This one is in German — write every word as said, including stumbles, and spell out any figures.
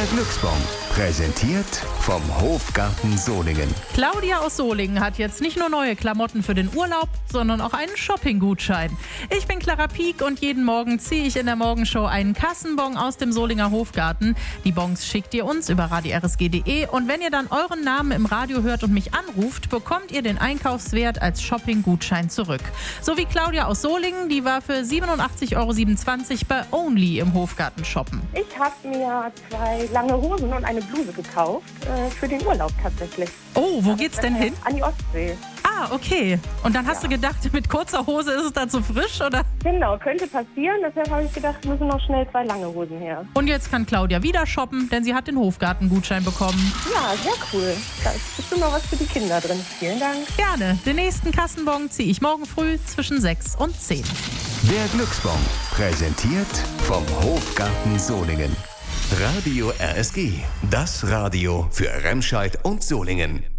Der Glücksbon, präsentiert vom Hofgarten Solingen. Claudia aus Solingen hat jetzt nicht nur neue Klamotten für den Urlaub, sondern auch einen Shopping-Gutschein. Ich bin Clara Pieck und jeden Morgen ziehe ich in der Morgenshow einen Kassenbon aus dem Solinger Hofgarten. Die Bons schickt ihr uns über radio r s g punkt d e und wenn ihr dann euren Namen im Radio hört und mich anruft, bekommt ihr den Einkaufswert als Shopping-Gutschein zurück. So wie Claudia aus Solingen, die war für siebenundachtzig Euro siebenundzwanzig bei Only im Hofgarten shoppen. Ich habe mir zwei lange Hosen und eine Bluse gekauft, äh, für den Urlaub tatsächlich. Oh, wo geht's denn hin? An die Ostsee. Ah, okay. Und dann hast Ja. du gedacht, mit kurzer Hose ist es da zu frisch, oder? Genau, könnte passieren. Deshalb habe ich gedacht, müssen noch schnell zwei lange Hosen her. Und jetzt kann Claudia wieder shoppen, denn sie hat den Hofgarten-Gutschein bekommen. Ja, sehr cool. Da ist bestimmt noch was für die Kinder drin. Vielen Dank. Gerne. Den nächsten Kassenbon ziehe ich morgen früh zwischen sechs und zehn. Der Glücksbon, präsentiert vom Hofgarten Solingen. Radio R S G, das Radio für Remscheid und Solingen.